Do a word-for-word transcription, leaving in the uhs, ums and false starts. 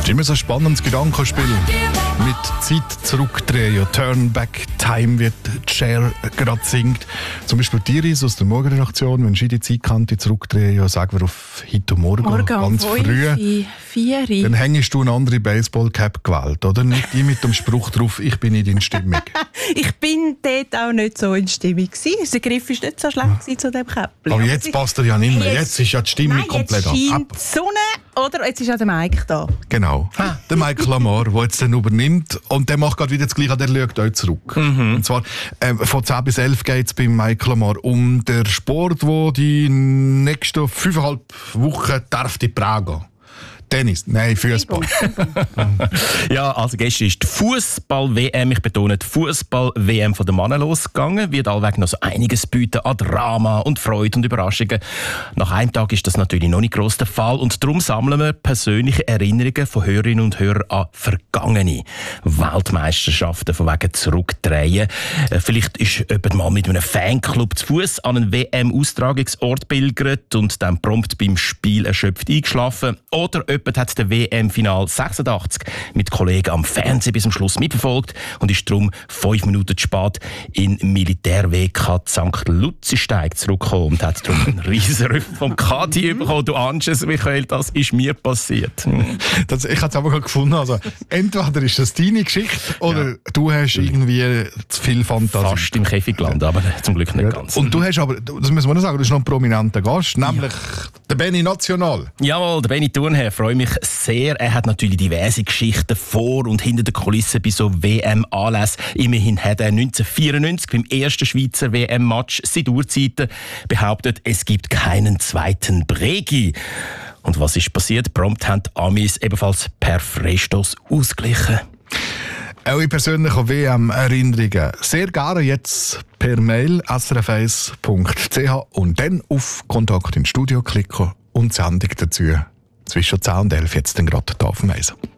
ist immer so ein spannendes Gedankenspiel. Mit Zeit zurückdrehen. Turn Back Time, wie Cher gerade singt. Zum Beispiel Iris aus der Morgenredaktion, wenn sie die Zeitkante zurückdrehen, ja, sagen wir auf heute Morgen, Morgen ganz um früh. vier. Dann hängst du eine andere Baseball-Cap gewählt, oder? Nicht die mit dem Spruch drauf, ich bin nicht in Stimmung. Ich bin dort auch nicht so in Stimmung gewesen. Der Griff war nicht so schlecht zu dem Käppchen. Aber jetzt passt er ja nicht mehr. Jetzt, Jetzt- ist ja die Stimmung Nein, komplett jetzt scheint ab. die Sonne, oder jetzt ist auch der Mike da. Genau. Der Michael Lamar, der jetzt dann übernimmt. Und der macht gerade wieder das Gleiche, der schaut euch zurück. Und zwar, äh, von zehn bis elf geht es beim Michael Lamar um den Sport, der die nächsten fünfeinhalb Wochen darf die Pragen. Tennis, nein, Fußball. Ja, also gestern ist die Fußball-W M, ich betone, die Fußball-W M von den Männern losgegangen. Wird allweg noch so einiges bieten an Drama und Freude und Überraschungen. Nach einem Tag ist das natürlich noch nicht gross der Fall und darum sammeln wir persönliche Erinnerungen von Hörerinnen und Hörern an vergangene Weltmeisterschaften von wegen zurückdrehen. Äh, Vielleicht ist jemand mal mit einem Fanclub zu Fuß an einen W M-Austragungsort pilgert und dann prompt beim Spiel erschöpft eingeschlafen. Oder jemand hat das W M-Final sechsundachtzig mit Kollegen am Fernsehen bis zum Schluss mitverfolgt und ist darum fünf Minuten zu spät in Militär-W K Sankt Luzisteig zurückgekommen und hat darum einen riesen Rüffel vom Kati bekommen. Du ahnst es, Michael, das ist mir passiert. Das, ich habe es aber gerade gefunden. Also, entweder ist das deine Geschichte oder ja. du hast irgendwie zu viel Fantasie. Fast im Käfig gelandet, aber zum Glück nicht ganz. Und du hast aber, das müssen wir noch sagen, du bist noch ein prominenter Gast, nämlich ja. der Benny National. Jawohl, der Benny Thurnherr, freue mich sehr. Er hat natürlich diverse Geschichten vor und hinter den Kulissen bei so W M-Anlässen. Immerhin hat er neunzehnhundertvierundneunzig beim ersten Schweizer W M-Match seit Urzeiten behauptet, es gibt keinen zweiten Bregi. Und was ist passiert? Prompt haben die Amis ebenfalls per Freistoß ausgeglichen. Eure persönlichen W M-Erinnerungen sehr gerne jetzt per Mail s r f eins punkt c h und dann auf Kontakt ins Studio klicken und die Sendung dazu zwischen zehn und elf jetzt dann gerade hier auf dem Eisen.